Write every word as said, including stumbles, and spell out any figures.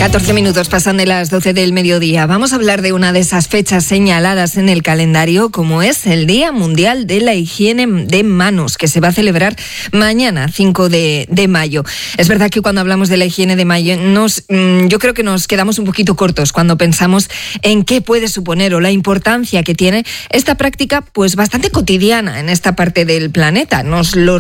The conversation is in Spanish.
catorce minutos pasan de las doce del mediodía. Vamos a hablar de una de esas fechas señaladas en el calendario, como es el Día Mundial de la Higiene de Manos, que se va a celebrar mañana, cinco de mayo. Es verdad que cuando hablamos de la higiene de mayo, nos, yo creo que nos quedamos un poquito cortos cuando pensamos en qué puede suponer o la importancia que tiene esta práctica, pues bastante cotidiana en esta parte del planeta. Nos lo